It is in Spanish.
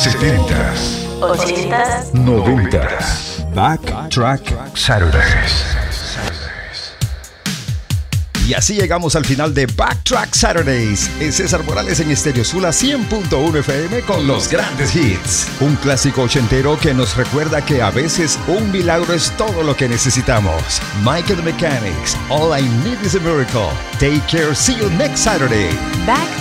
70s, 80s, 90s. Backtrack Saturdays. Y así llegamos al final de Backtrack Saturdays. Es César Morales en Estéreo Sula 100.1 FM con los grandes hits. Un clásico ochentero que nos recuerda que a veces un milagro es todo lo que necesitamos. Mike and the Mechanics, All I Need Is a Miracle. Take care, see you next Saturday. Back